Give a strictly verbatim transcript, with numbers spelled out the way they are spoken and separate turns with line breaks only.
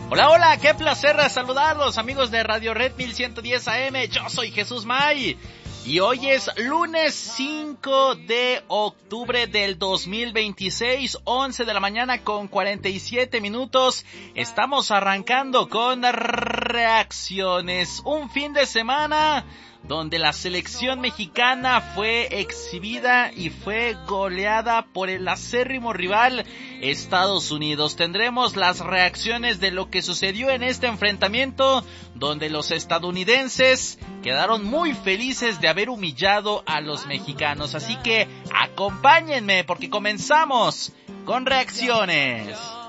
Hola, hola, qué placer saludarlos, amigos de Radio Red mil ciento diez A M. Yo soy Jesús May y hoy es lunes cinco de octubre del dos mil veintiséis, once de la mañana con cuarenta y siete minutos. Estamos arrancando con reacciones, un fin de semana donde la selección mexicana fue exhibida y fue goleada por el acérrimo rival Estados Unidos. Tendremos las reacciones de lo que sucedió en este enfrentamiento, donde los estadounidenses quedaron muy felices de haber humillado a los mexicanos. Así que acompáñenme porque comenzamos con reacciones.